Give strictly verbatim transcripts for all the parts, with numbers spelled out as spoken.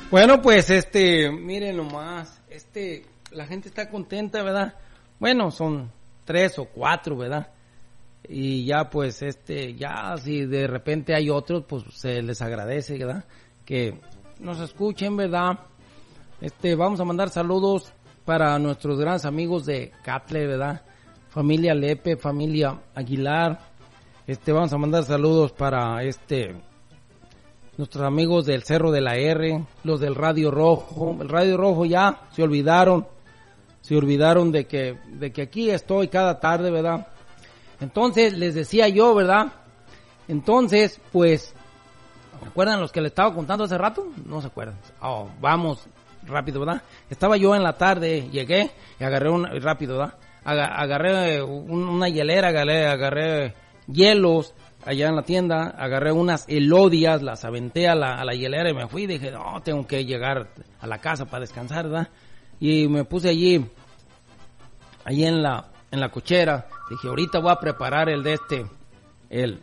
Bueno, pues este, miren nomás, este, la gente está contenta, ¿verdad? Bueno, son tres o cuatro, ¿verdad? Y ya pues este, ya si de repente hay otros, pues se les agradece, ¿verdad? Que nos escuchen, ¿verdad? Este, vamos a mandar saludos para nuestros grandes amigos de Catle, ¿verdad? Familia Lepe, familia Aguilar. Este, vamos a mandar saludos para este, nuestros amigos del Cerro de la R, los del Radio Rojo. El Radio Rojo ya se olvidaron, se olvidaron de que, de que aquí estoy cada tarde, ¿verdad? Entonces, les decía yo, ¿verdad? Entonces, pues, ¿se acuerdan los que les estaba contando hace rato? No se acuerdan. Oh, vamos rápido, ¿verdad? Estaba yo en la tarde, llegué y agarré un, rápido, ¿verdad? Agarré un, una hielera, agarré, agarré hielos allá en la tienda, agarré unas elodias, las aventé a la, a la hielera y me fui y dije, no, tengo que llegar a la casa para descansar, ¿verdad? Y me puse allí, allí en la, en la cochera, dije, ahorita voy a preparar el de este, el,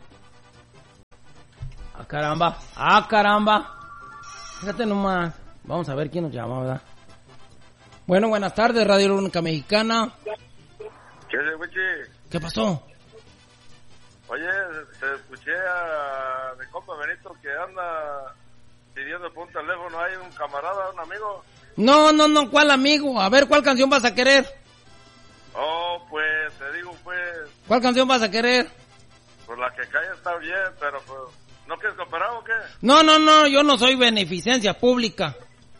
ah caramba, ah caramba, fíjate nomás, vamos a ver quién nos llama, ¿verdad? Bueno, buenas tardes, Radio La Única Mexicana. ¿Qué es, Wichi? ¿Qué pasó? Oye, te escuché a mi compa Benito que anda pidiendo por un teléfono. ¿Hay un camarada, un amigo? No, no, no, ¿cuál amigo? A ver, ¿cuál canción vas a querer? Oh, pues, te digo, pues... ¿Cuál canción vas a querer? Pues la que cae está bien, pero pues... ¿No quieres cooperar o qué? No, no, no, yo no soy beneficencia pública.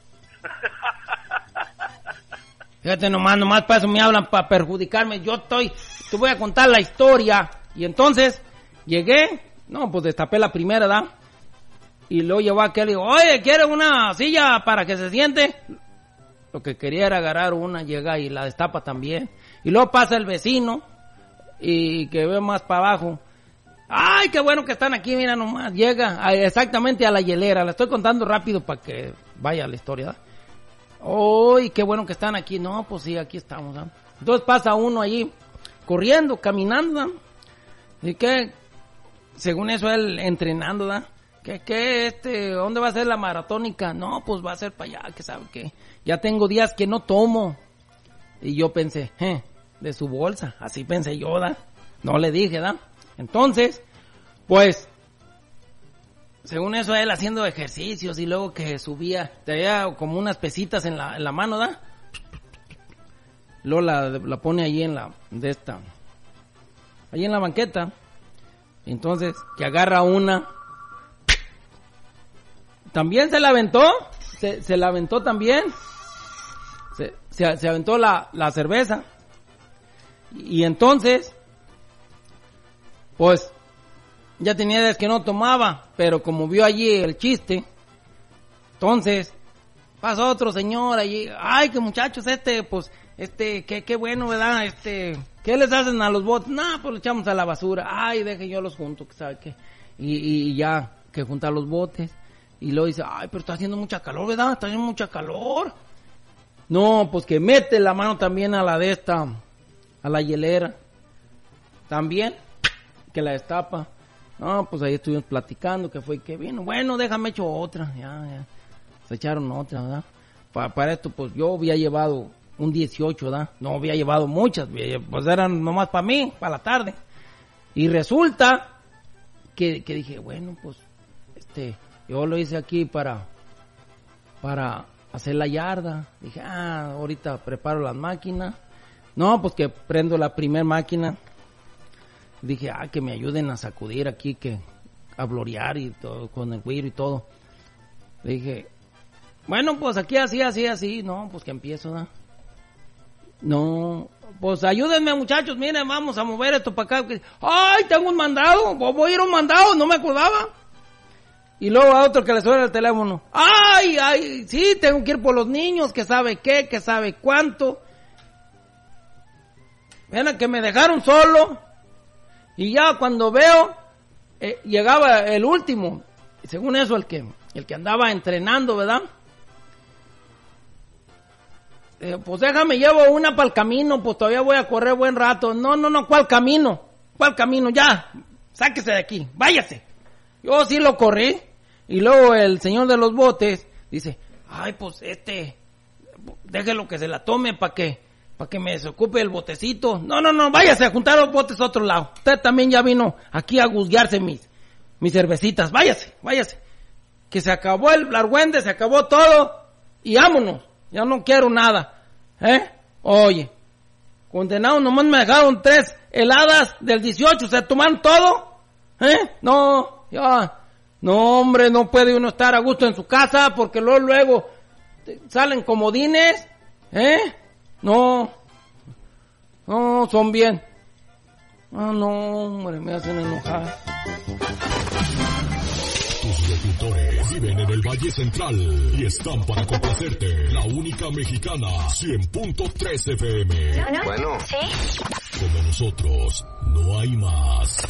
Fíjate nomás, nomás para eso me hablan, para perjudicarme. Yo estoy, te voy a contar la historia. Y entonces, llegué, no, pues destapé la primera, ¿verdad? Y luego llevó a aquel y digo, oye, ¿quieres una silla para que se siente? Lo que quería era agarrar una, llega y la destapa también. Y luego pasa el vecino, y que ve más para abajo. Ay, qué bueno que están aquí, mira nomás. Llega a, exactamente a la hielera, la estoy contando rápido para que vaya la historia, ¿verdad? ¡Uy, qué bueno que están aquí! No, pues sí, aquí estamos, ¿no? Entonces pasa uno allí, corriendo, caminando, ¿no? Y que, según eso, él entrenando, ¿no? ¿Qué, qué, este, dónde va a ser la maratónica? No, pues va a ser para allá, que sabe qué. Ya tengo días que no tomo. Y yo pensé, eh, de su bolsa, así pensé yo, ¿da? No le dije, ¿da? Entonces, pues... según eso, él haciendo ejercicios y luego que subía, traía como unas pesitas en la, en la mano, ¿da? Luego la, la pone allí en la, de esta, allí en la banqueta. Entonces, que agarra una. También se la aventó, se, se la aventó también. Se, se, se aventó la, la cerveza. Y, y entonces, pues, ya tenía días que no tomaba, pero como vio allí el chiste, entonces pasó otro señor allí, ay, que muchachos, este, pues, este, qué, qué bueno, ¿verdad? Este, ¿qué les hacen a los botes? No, pues lo echamos a la basura, ay, deje yo los junto, que sabe qué, y, y ya, que juntar los botes, y luego dice, ay, pero está haciendo mucha calor, ¿verdad? Está haciendo mucha calor. No, pues que mete la mano también a la de esta, a la hielera, también, que la destapa. No, pues ahí estuvimos platicando, que fue que vino. Bueno, déjame echo otra, ya, ya. Se echaron otra, ¿verdad? Para, para esto, pues yo había llevado un dieciocho, ¿verdad? No había llevado muchas, pues eran nomás para mí, para la tarde. Y resulta que, que dije, bueno, pues, este, yo lo hice aquí para, para hacer la yarda. Dije, ah, ahorita preparo las máquinas. No, pues que prendo la primer máquina. Dije, ah, que me ayuden a sacudir aquí, que a florear y todo, con el güiro y todo. Dije, bueno, pues aquí así, así, así. No, pues que empiezo, ¿no? No, pues ayúdenme, muchachos, miren, vamos a mover esto para acá. Ay, tengo un mandado, voy a ir a un mandado, no me acordaba. Y luego a otro que le suena el teléfono. Ay, ay, sí, tengo que ir por los niños, que sabe qué, que sabe cuánto. Ven, que me dejaron solo. Y ya cuando veo, eh, llegaba el último, según eso el que el que andaba entrenando, ¿verdad? Eh, pues déjame, llevo una para el camino, pues todavía voy a correr buen rato. No, no, no, ¿cuál camino? ¿Cuál camino? Ya, sáquese de aquí, váyase. Yo sí lo corrí. Y luego el señor de los botes dice, ay, pues este, déjelo que se la tome para que, para que me desocupe el botecito. No, no, no, váyase a juntar los botes a otro lado. Usted también ya vino aquí a guzguearse mis, mis cervecitas. Váyase, váyase. Que se acabó el argüende, se acabó todo y vámonos. Ya no quiero nada, ¿eh? Oye, condenado, nomás me dejaron tres heladas del dieciocho, ¿se tomaron todo? ¿Eh? No, ya, no hombre, no puede uno estar a gusto en su casa porque luego, luego salen comodines, ¿eh? No, no, son bien. Ah, no, hombre, me hacen enojar. Tus locutores viven en el Valle Central y están para complacerte. La única mexicana, cien punto tres F M. Bueno. ¿Sí? Como nosotros, no hay más.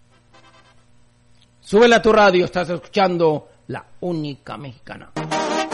Súbele a tu radio, estás escuchando La Única Mexicana.